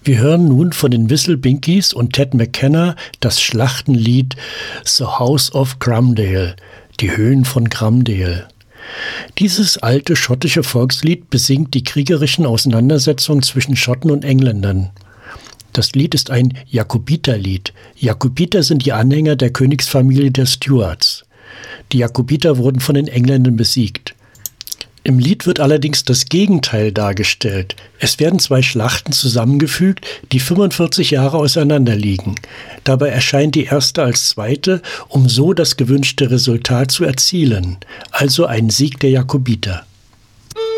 Wir hören nun von den Whistle Binkies und Ted McKenna das Schlachtenlied The House of Gramdale, die Höhen von Gramdale. Dieses alte schottische Volkslied besingt die kriegerischen Auseinandersetzungen zwischen Schotten und Engländern. Das Lied ist ein Jakobiterlied. Jakobiter sind die Anhänger der Königsfamilie der Stuarts. Die Jakobiter wurden von den Engländern besiegt. Im Lied wird allerdings das Gegenteil dargestellt. Es werden zwei Schlachten zusammengefügt, die 45 Jahre auseinander liegen. Dabei erscheint die erste als zweite, um so das gewünschte Resultat zu erzielen, also einen Sieg der Jakobiter.